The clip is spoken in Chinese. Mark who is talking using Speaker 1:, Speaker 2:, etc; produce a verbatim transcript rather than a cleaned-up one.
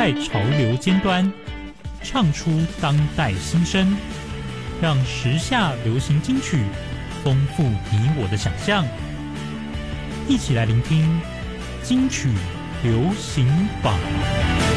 Speaker 1: 在潮流尖端，唱出当代心声，让时下流行金曲丰富你我的想象。一起来聆听金曲流行榜。